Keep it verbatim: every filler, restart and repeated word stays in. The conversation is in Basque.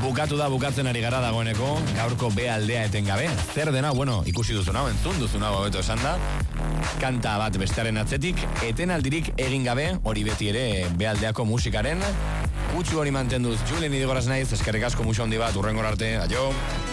bukatu da, bukatzen ari gara dagoeneko, gaurko B aldea etengabe. Zer dena, bueno, ikusi duzu nau, entzun duzu nau, hobeto esan da. Kanta bat bestearen atzetik, etenaldirik egin gabe, hori beti ere B aldeako musikaren. Kutsu hori mantenduz, Julen Idigoraz naiz, eskerrik asko musu handi bat, urrengor arte, aio.